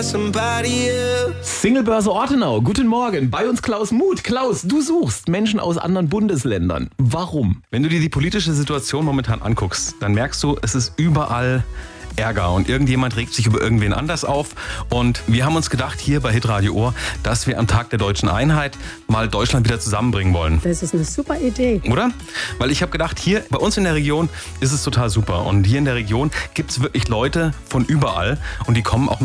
Singlebörse Ortenau, guten Morgen. Bei uns Klaus Muth. Klaus, du suchst Menschen aus anderen Bundesländern. Warum? Wenn du dir die politische Situation momentan anguckst, dann merkst du, es ist überall Ärger und irgendjemand regt sich über irgendwen anders auf. Und wir haben uns gedacht, hier bei Hitradio Ohr, dass wir am Tag der Deutschen Einheit mal Deutschland wieder zusammenbringen wollen. Das ist eine super Idee. Oder? Weil ich habe gedacht, hier bei uns in der Region ist es total super. Und hier in der Region gibt es wirklich Leute von überall und die kommen auch